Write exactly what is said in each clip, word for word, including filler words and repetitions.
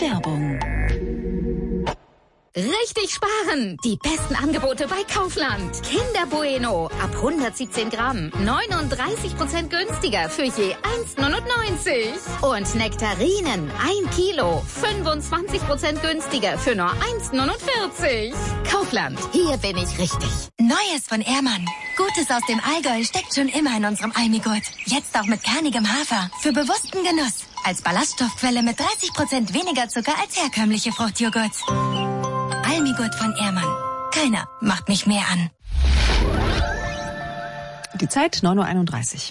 Werbung. Richtig sparen! Die besten Angebote bei Kaufland. Kinder Bueno ab hundertsiebzehn Gramm. neununddreißig Prozent günstiger für je eins neunundneunzig. Und Nektarinen ein Kilo. fünfundzwanzig Prozent günstiger für nur eins neunundvierzig. Kaufland, hier bin ich richtig. Neues von Ehrmann. Gutes aus dem Allgäu steckt schon immer in unserem Almigurt. Jetzt auch mit kernigem Hafer. Für bewussten Genuss. Als Ballaststoffquelle mit dreißig Prozent weniger Zucker als herkömmliche Fruchtjoghurts. Almigurt von Ehrmann. Keiner macht mich mehr an. Die Zeit neun Uhr einunddreißig.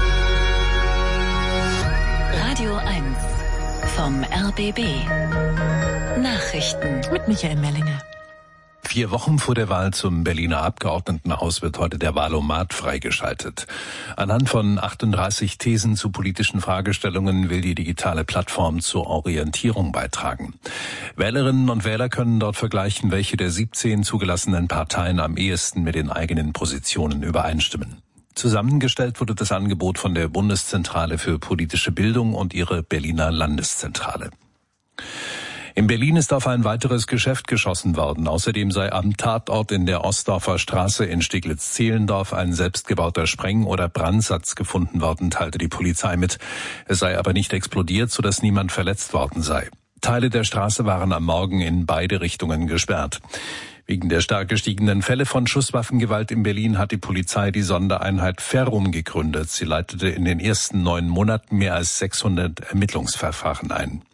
Radio eins vom R B B. Nachrichten Mit Michael Mellinger. Vier Wochen vor der Wahl zum Berliner Abgeordnetenhaus wird heute der Wahlomat freigeschaltet. Anhand von achtunddreißig Thesen zu politischen Fragestellungen will die digitale Plattform zur Orientierung beitragen. Wählerinnen und Wähler können dort vergleichen, welche der siebzehn zugelassenen Parteien am ehesten mit den eigenen Positionen übereinstimmen. Zusammengestellt wurde das Angebot von der Bundeszentrale für politische Bildung und ihre Berliner Landeszentrale. In Berlin ist auf ein weiteres Geschäft geschossen worden. Außerdem sei am Tatort in der Ostdorfer Straße in Steglitz-Zehlendorf ein selbstgebauter Spreng- oder Brandsatz gefunden worden, teilte die Polizei mit. Es sei aber nicht explodiert, sodass niemand verletzt worden sei. Teile der Straße waren am Morgen in beide Richtungen gesperrt. Wegen der stark gestiegenen Fälle von Schusswaffengewalt in Berlin hat die Polizei die Sondereinheit Ferrum gegründet. Sie leitete in den ersten neun Monaten mehr als sechshundert Ermittlungsverfahren ein.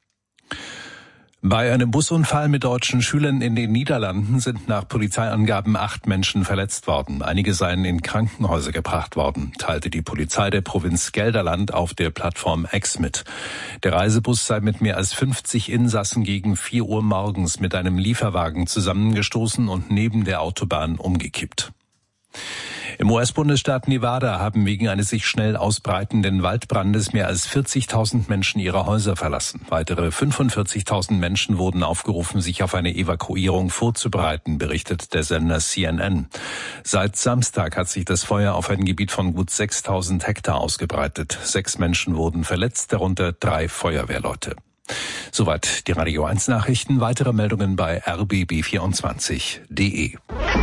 Bei einem Busunfall mit deutschen Schülern in den Niederlanden sind nach Polizeiangaben acht Menschen verletzt worden. Einige seien in Krankenhäuser gebracht worden, teilte die Polizei der Provinz Gelderland auf der Plattform X mit. Der Reisebus sei mit mehr als fünfzig Insassen gegen vier Uhr morgens mit einem Lieferwagen zusammengestoßen und neben der Autobahn umgekippt. Im U S-Bundesstaat Nevada haben wegen eines sich schnell ausbreitenden Waldbrandes mehr als vierzigtausend Menschen ihre Häuser verlassen. Weitere fünfundvierzigtausend Menschen wurden aufgerufen, sich auf eine Evakuierung vorzubereiten, berichtet der Sender C N N. Seit Samstag hat sich das Feuer auf ein Gebiet von gut sechstausend Hektar ausgebreitet. Sechs Menschen wurden verletzt, darunter drei Feuerwehrleute. Soweit die Radio eins Nachrichten. Weitere Meldungen bei r b b vierundzwanzig punkt d e.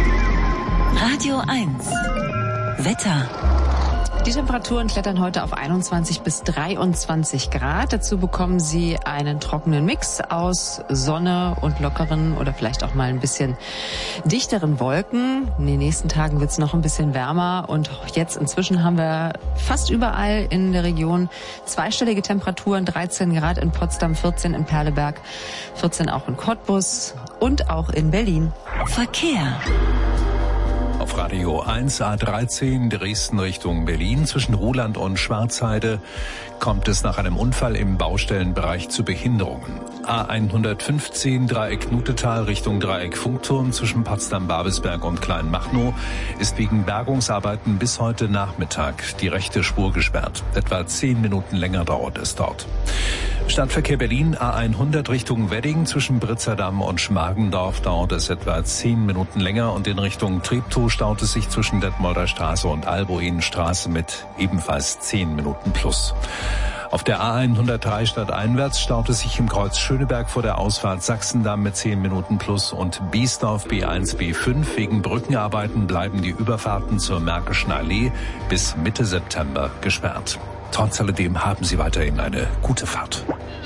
Radio eins Wetter. Die Temperaturen klettern heute auf einundzwanzig bis dreiundzwanzig Grad. Dazu bekommen Sie einen trockenen Mix aus Sonne und lockeren oder vielleicht auch mal ein bisschen dichteren Wolken. In den nächsten Tagen wird es noch ein bisschen wärmer und jetzt inzwischen haben wir fast überall in der Region zweistellige Temperaturen. dreizehn Grad in Potsdam, vierzehn in Perleberg, vierzehn auch in Cottbus und auch in Berlin. Verkehr. Auf Radio eins A dreizehn Dresden Richtung Berlin zwischen Ruhland und Schwarzheide kommt es nach einem Unfall im Baustellenbereich zu Behinderungen. A hundertfünfzehn Dreieck Nutetal Richtung Dreieck Funkturm zwischen Potsdam-Babelsberg und Kleinmachnow ist wegen Bergungsarbeiten bis heute Nachmittag die rechte Spur gesperrt. Etwa zehn Minuten länger dauert es dort. Stadtverkehr Berlin A hundert Richtung Wedding zwischen Britzerdamm und Schmargendorf dauert es etwa zehn Minuten länger und in Richtung Treptow staut es sich zwischen Detmolder Straße und Alboinenstraße mit ebenfalls zehn Minuten plus. Auf der A hundertdrei stadteinwärts staut es sich im Kreuz Schöneberg vor der Ausfahrt Sachsendamm mit zehn Minuten plus und Biesdorf B eins B fünf. Wegen Brückenarbeiten bleiben die Überfahrten zur Märkischen Allee bis Mitte September gesperrt. Trotz alledem haben Sie weiterhin eine gute Fahrt.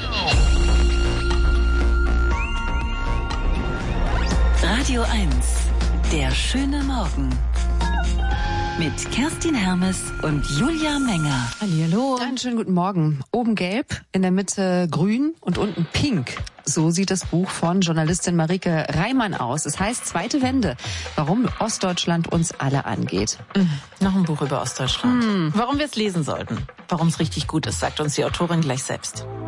Radio eins, der schöne Morgen. Mit Kerstin Hermes und Julia Menger. Hallihallo. Einen schönen guten Morgen. Oben gelb, in der Mitte grün und unten pink. So sieht das Buch von Journalistin Marike Reimann aus. Es heißt Zweite Wende, warum Ostdeutschland uns alle angeht. Mhm. Noch ein Buch über Ostdeutschland. Mhm. Warum wir es lesen sollten. Warum es richtig gut ist, sagt uns die Autorin gleich selbst.